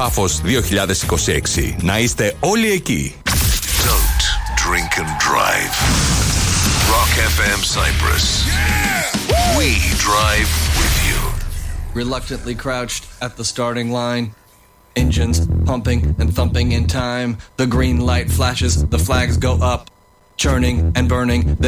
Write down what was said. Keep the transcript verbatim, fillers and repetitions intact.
Πάφος δύο χιλιάδες είκοσι έξι. Να είστε όλοι εκεί. Don't drink and drive. Rock εφ εμ Cyprus. Yeah! We drive with you. Reluctantly crouched at the starting line. Engines pumping and thumping in time. The green light flashes, the flags go up. Churning and burning.